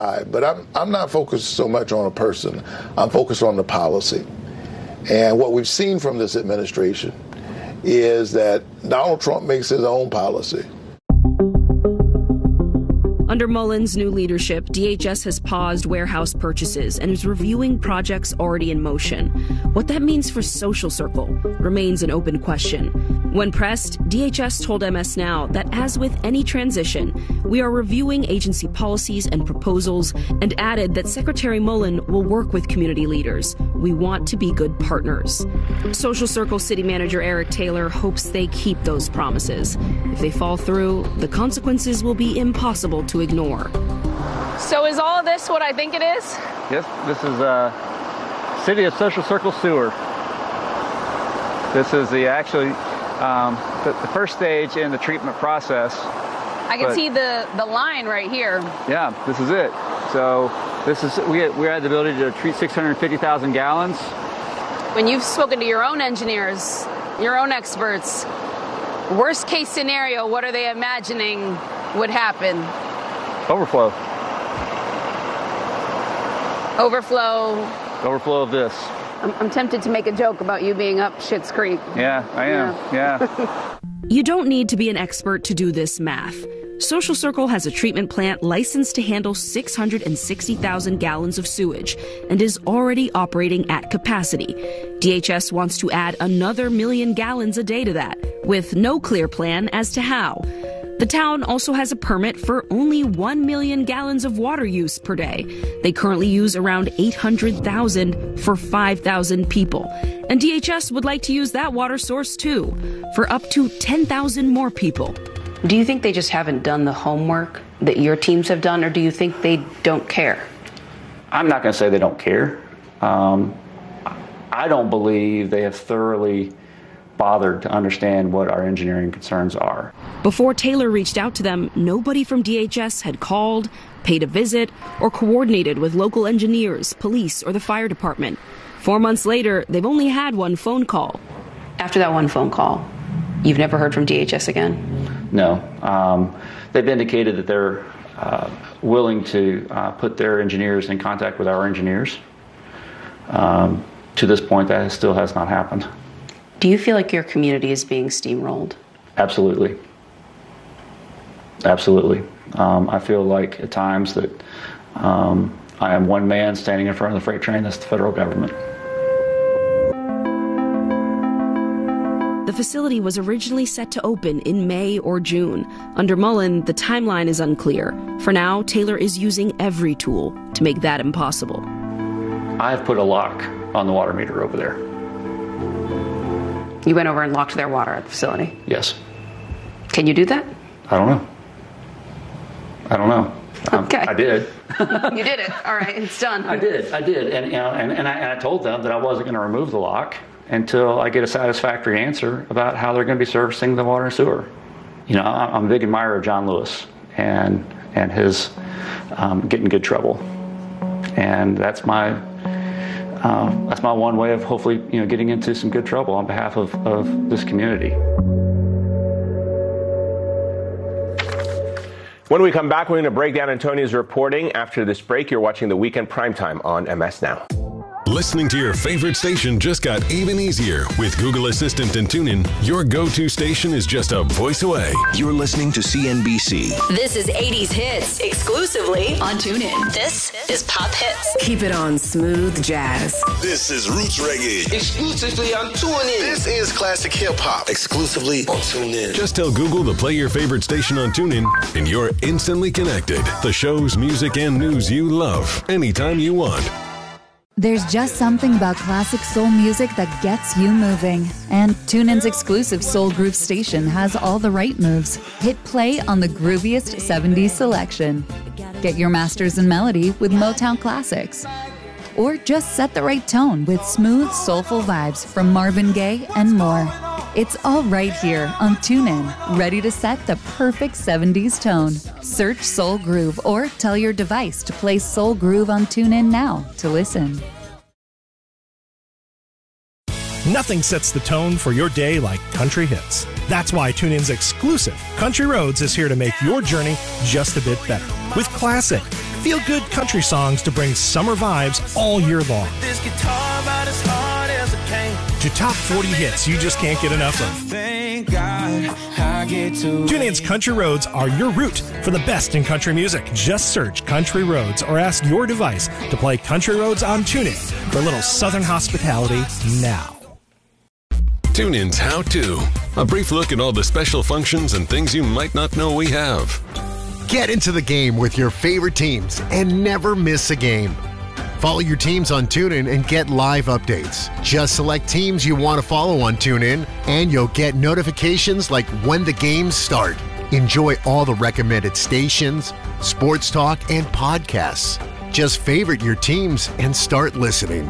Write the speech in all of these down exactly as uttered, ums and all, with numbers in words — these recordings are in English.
But I'm, I'm not focused so much on a person. I'm focused on the policy. And what we've seen from this administration is that Donald Trump makes his own policy. Under Mullen's new leadership, D H S has paused warehouse purchases and is reviewing projects already in motion. What that means for Social Circle remains an open question. When pressed, D H S told M S Now that as with any transition, we are reviewing agency policies and proposals, and added that Secretary Mullen will work with community leaders. We want to be good partners. Social Circle City Manager Eric Taylor hopes they keep those promises. If they fall through, the consequences will be impossible to ignore. So is all of this what I think it is? Yes, this is uh, City of Social Circle Sewer. This is the actually um, the, the first stage in the treatment process. I can but, see the, the line right here. Yeah, this is it. So this is we we had the ability to treat six hundred fifty thousand gallons. When you've spoken to your own engineers, your own experts, worst case scenario, what are they imagining would happen? Overflow. Overflow. Overflow of this. I'm, I'm tempted to make a joke about you being up Schitt's Creek. Yeah, I am. Yeah. yeah. You don't need to be an expert to do this math. Social Circle has a treatment plant licensed to handle six hundred sixty thousand gallons of sewage and is already operating at capacity. D H S wants to add another million gallons a day to that, with no clear plan as to how. The town also has a permit for only one million gallons of water use per day. They currently use around eight hundred thousand for five thousand people. And D H S would like to use that water source too, for up to ten thousand more people. Do you think they just haven't done the homework that your teams have done, or do you think they don't care? I'm not going to say they don't care. Um, I don't believe they have thoroughly bothered to understand what our engineering concerns are. Before Taylor reached out to them, nobody from D H S had called, paid a visit, or coordinated with local engineers, police, or the fire department. Four months later, they've only had one phone call. After that one phone call, you've never heard from D H S again? No. Um, they've indicated that they're uh, willing to uh, put their engineers in contact with our engineers. Um, to this point, that still has not happened. Do you feel like your community is being steamrolled? Absolutely. Absolutely. Um, I feel like at times that um, I am one man standing in front of the freight train. That's the federal government. The facility was originally set to open in May or June. Under Mullen, the timeline is unclear. For now, Taylor is using every tool to make that impossible. I have put a lock on the water meter over there. You went over and locked their water at the facility? Yes. Can you do that? I don't know. I don't know. Um, okay. I did. You did it. All right, it's done. I did. I did. And, you know, and, and, I, and I told them that I wasn't going to remove the lock until I get a satisfactory answer about how they're going to be servicing the water and sewer. You know, I'm a big admirer of John Lewis and and his um, getting good trouble, and that's my um, that's my one way of hopefully you know getting into some good trouble on behalf of, of this community. When we come back, we're going to break down Antonia's reporting. After this break, you're watching the Weekend Primetime on M S Now. Listening to your favorite station just got even easier. With Google Assistant and TuneIn, your go-to station is just a voice away. You're listening to C N B C. This is eighties Hits, exclusively on TuneIn. This is Pop Hits. Keep it on smooth jazz. This is Roots Reggae, exclusively on TuneIn. This is Classic Hip Hop, exclusively on TuneIn. Just tell Google to play your favorite station on TuneIn, and you're instantly connected. The shows, music, and news you love, anytime you want. There's just something about classic soul music that gets you moving. And TuneIn's exclusive Soul Groove station has all the right moves. Hit play on the grooviest seventies selection. Get your masters in melody with Motown classics. Or just set the right tone with smooth, soulful vibes from Marvin Gaye and more. It's all right here on TuneIn, ready to set the perfect seventies tone. Search Soul Groove or tell your device to play Soul Groove on TuneIn now to listen. Nothing sets the tone for your day like country hits. That's why TuneIn's exclusive Country Roads is here to make your journey just a bit better. With classic, feel-good country songs to bring summer vibes all year long. This guitar about as hard as a cane. To top forty hits you just can't get enough of. Thank God I get to. TuneIn's Country Roads are your route for the best in country music. Just search Country Roads or ask your device to play Country Roads on TuneIn for a little Southern hospitality now. TuneIn's How To. A brief look at all the special functions and things you might not know we have. Get into the game with your favorite teams and never miss a game. Follow your teams on TuneIn and get live updates. Just select teams you want to follow on TuneIn, and you'll get notifications like when the games start. Enjoy all the recommended stations, sports talk, and podcasts. Just favorite your teams and start listening.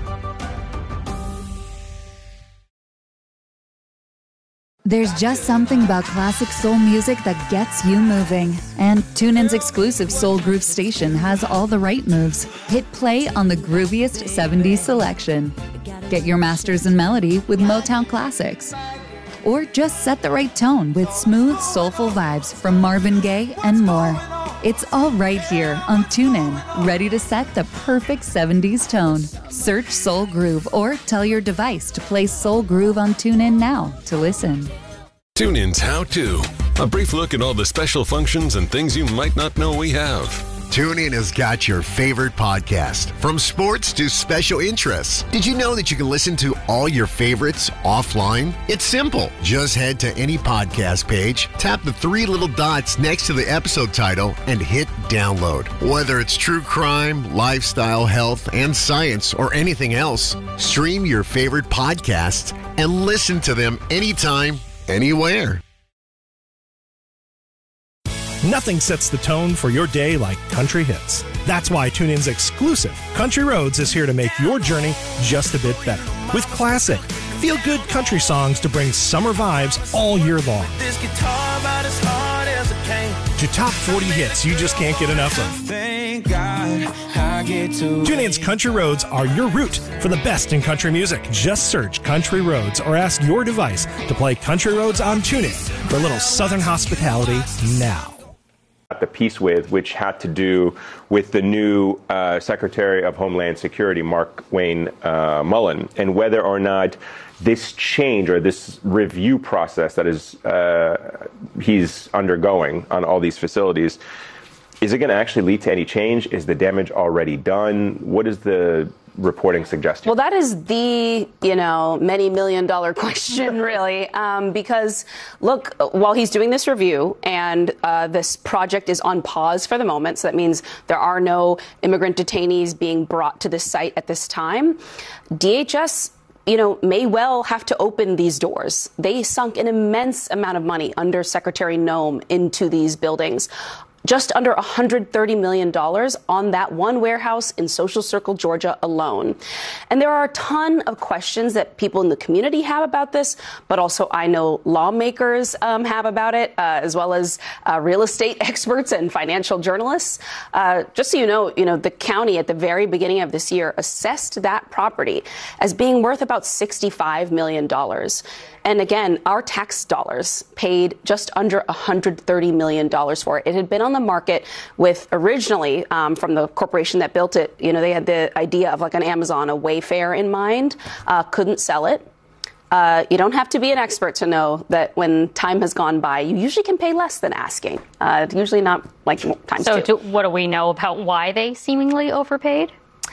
There's just something about classic soul music that gets you moving. And TuneIn's exclusive Soul Groove station has all the right moves. Hit play on the grooviest seventies selection. Get your masters in melody with Motown classics. Or just set the right tone with smooth, soulful vibes from Marvin Gaye and more. It's all right here on TuneIn, ready to set the perfect seventies tone. Search Soul Groove or tell your device to play Soul Groove on TuneIn now to listen. TuneIn's How To. A brief look at all the special functions and things you might not know we have. TuneIn has got your favorite podcast, from sports to special interests. Did you know that you can listen to all your favorites offline? It's simple. Just head to any podcast page, tap the three little dots next to the episode title, and hit download. Whether it's true crime, lifestyle, health, and science, or anything else, stream your favorite podcasts and listen to them anytime, anywhere. Nothing sets the tone for your day like country hits. That's why TuneIn's exclusive Country Roads is here to make your journey just a bit better. With classic, feel-good country songs to bring summer vibes all year long. This guitar about as hard as a cane. To top forty hits you just can't get enough of. Thank God I get to. TuneIn's Country Roads are your route for the best in country music. Just search Country Roads or ask your device to play Country Roads on TuneIn for a little Southern hospitality now. The piece with, which had to do with the new uh, Secretary of Homeland Security, Mark Wayne uh, Mullen, and whether or not this change or this review process that is uh, he's undergoing on all these facilities, is it going to actually lead to any change? Is the damage already done? What is the reporting suggesting? Well, that is the, you know, many million dollar question, really, um, because, look, while he's doing this review and uh, this project is on pause for the moment, so that means there are no immigrant detainees being brought to this site at this time, D H S, you know, may well have to open these doors. They sunk an immense amount of money under Secretary Noem into these buildings. Just under one hundred thirty million dollars on that one warehouse in Social Circle, Georgia alone. And there are a ton of questions that people in the community have about this, but also I know lawmakers um, have about it, uh, as well as uh, real estate experts and financial journalists. Uh, just so you know, you know, the county at the very beginning of this year assessed that property as being worth about sixty-five million dollars. And again, our tax dollars paid just under one hundred thirty million dollars for it. It had been on the market with originally um, from the corporation that built it. You know, they had the idea of like an Amazon, a Wayfair in mind, uh, couldn't sell it. Uh, you don't have to be an expert to know that when time has gone by, you usually can pay less than asking. Uh, usually not like times so two. So what do we know about why they seemingly overpaid?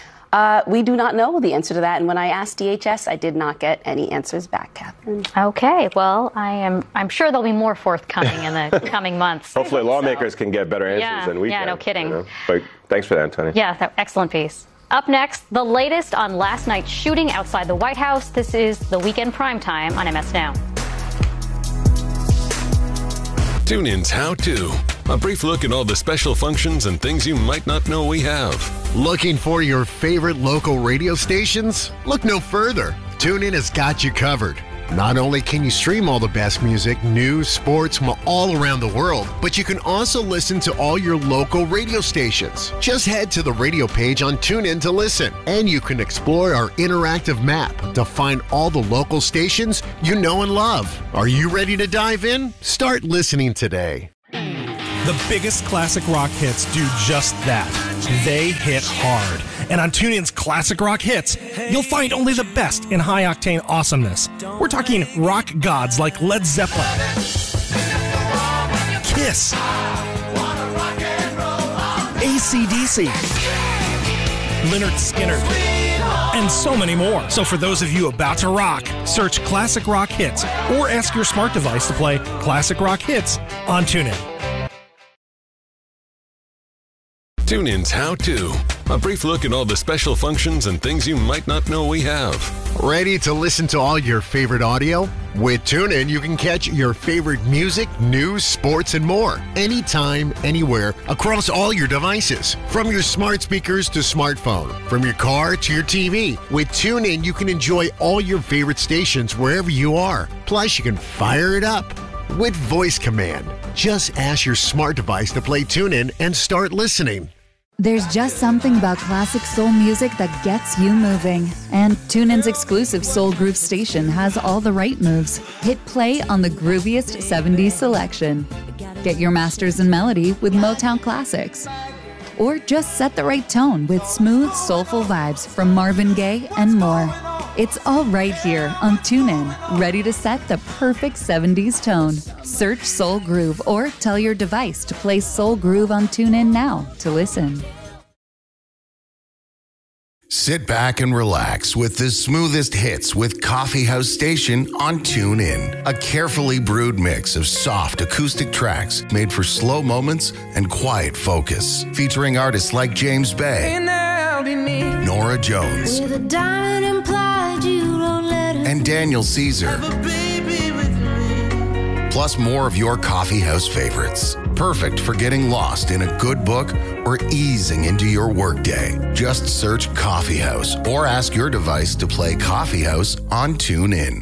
Uh, we do not know the answer to that, and when I asked D H S, I did not get any answers back, Catherine. Okay, well, I am. I'm sure there'll be more forthcoming in the coming months. Hopefully, lawmakers so. can get better answers yeah, than we yeah, can. Yeah, no kidding. You know? But thanks for that, Tony. Yeah, that, excellent piece. Up next, the latest on last night's shooting outside the White House. This is the Weekend Primetime on M S Now. TuneIn's How To. A brief look at all the special functions and things you might not know we have. Looking for your favorite local radio stations? Look no further. TuneIn has got you covered. Not only can you stream all the best music, news, sports from all around the world, but you can also listen to all your local radio stations. Just head to the radio page on TuneIn to listen, and you can explore our interactive map to find all the local stations you know and love. Are you ready to dive in? Start listening today. The biggest classic rock hits do just that. They hit hard. And on TuneIn's Classic Rock Hits, you'll find only the best in high-octane awesomeness. We're talking rock gods like Led Zeppelin, Kiss, A C D C, Lynyrd Skynyrd, and so many more. So for those of you about to rock, search Classic Rock Hits or ask your smart device to play Classic Rock Hits on TuneIn. TuneIn's How To. A brief look at all the special functions and things you might not know we have. Ready to listen to all your favorite audio? With TuneIn, you can catch your favorite music, news, sports, and more. Anytime, anywhere, across all your devices. From your smart speakers to smartphone. From your car to your T V. With TuneIn, you can enjoy all your favorite stations wherever you are. Plus, you can fire it up with voice command. Just ask your smart device to play TuneIn and start listening. There's just something about classic soul music that gets you moving. And TuneIn's exclusive Soul Groove station has all the right moves. Hit play on the grooviest seventies selection. Get your masters in melody with Motown classics. Or just set the right tone with smooth, soulful vibes from Marvin Gaye and more. It's all right here on TuneIn, ready to set the perfect seventies tone. Search Soul Groove or tell your device to play Soul Groove on TuneIn now to listen. Sit back and relax with the smoothest hits with Coffee House Station on TuneIn. A carefully brewed mix of soft acoustic tracks made for slow moments and quiet focus. Featuring artists like James Bay, Nora Jones, With a diamond implied, you don't let her and Daniel Caesar. Plus more of your coffee house favorites. Perfect for getting lost in a good book or easing into your workday. Just search Coffee House or ask your device to play Coffee House on TuneIn.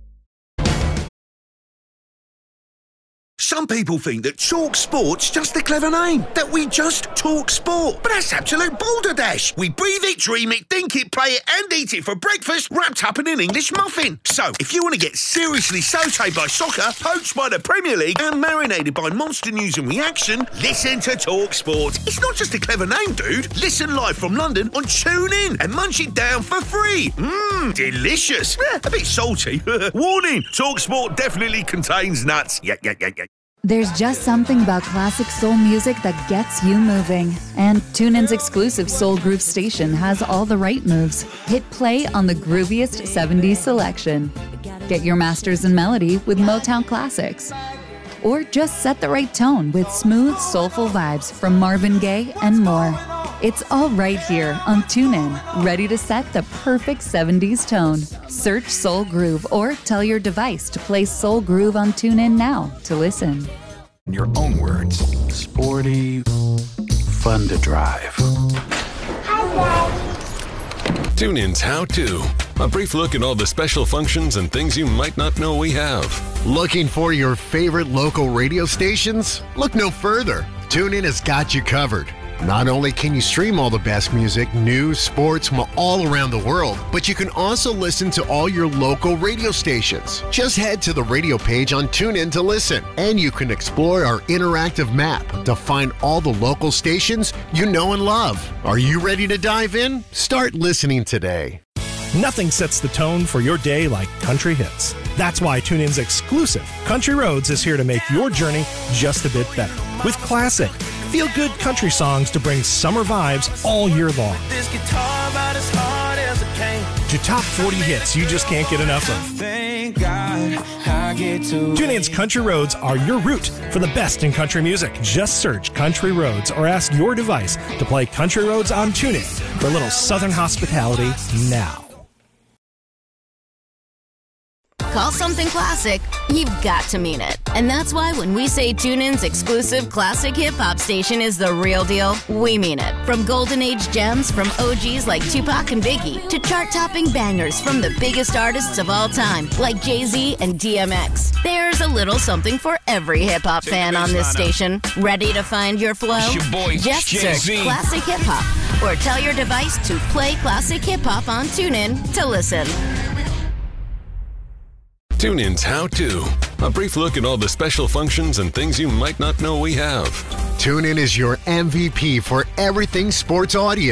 Some people think that Talk Sport's just a clever name, that we just talk sport. But that's absolute balderdash. We breathe it, dream it, think it, play it, and eat it for breakfast, wrapped up in an English muffin. So, if you want to get seriously sautéed by soccer, poached by the Premier League, and marinated by monster news and reaction, listen to Talk Sport. It's not just a clever name, dude. Listen live from London on TuneIn and munch it down for free. Mmm, delicious. Eh, a bit salty. Warning, Talk Sport definitely contains nuts. Yeah, yeah, yeah, yeah. There's just something about classic soul music that gets you moving. And TuneIn's exclusive Soul Groove station has all the right moves. Hit play on the grooviest seventies selection. Get your masters in melody with Motown classics. Or just set the right tone with smooth, soulful vibes from Marvin Gaye and more. It's all right here on TuneIn, ready to set the perfect seventies tone. Search Soul Groove or tell your device to play Soul Groove on TuneIn now to listen. In your own words, sporty, fun to drive. TuneIn's How To. A brief look at all the special functions and things you might not know we have. Looking for your favorite local radio stations? Look no further. TuneIn has got you covered. Not only can you stream all the best music, news, sports from all around the world, but you can also listen to all your local radio stations. Just head to the radio page on TuneIn to listen, and you can explore our interactive map to find all the local stations you know and love. Are you ready to dive in? Start listening today. Nothing sets the tone for your day like country hits. That's why TuneIn's exclusive Country Roads is here to make your journey just a bit better. With classic, feel-good country songs to bring summer vibes all year long. This guitar about as hard as it came. To top forty hits you just can't get enough of. Thank God I get to. TuneIn's Country Roads are your route for the best in country music. Just search Country Roads or ask your device to play Country Roads on TuneIn for a little southern hospitality now. Call something classic, you've got to mean it. And that's why when we say TuneIn's exclusive classic hip-hop station is the real deal, we mean it. From golden age gems from O Gs like Tupac and Biggie to chart-topping bangers from the biggest artists of all time like Jay-Z and D M X. There's a little something for every hip-hop fan on this station. Ready to find your flow? It's your boy, Just Jay-Z. search Classic Hip-Hop or tell your device to play Classic Hip-Hop on TuneIn to listen. TuneIn's How To. A brief look at all the special functions and things you might not know we have. TuneIn is your M V P for everything sports audio.